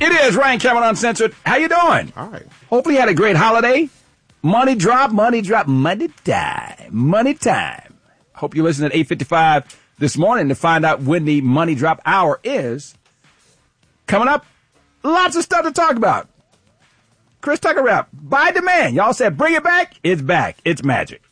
It is Ryan Cameron Uncensored. How you doing? All right. Hopefully you had a great holiday. Money drop, money time. Hope you listen at 8:55 this morning to find out when the money drop hour is. Coming up, lots of stuff to talk about. Chris Tucker rap, by demand. Y'all said bring it back. It's back. It's magic.